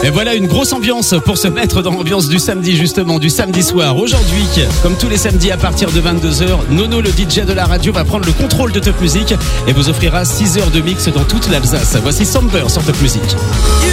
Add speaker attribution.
Speaker 1: Et voilà une grosse ambiance pour se mettre dans l'ambiance du samedi, justement, du samedi soir. Aujourd'hui, comme tous les samedis à partir de 22h, Nono, le DJ de la radio, va prendre le contrôle de Top Music et vous offrira 6 heures de mix dans toute l'Alsace. Voici Samber sur Top Music.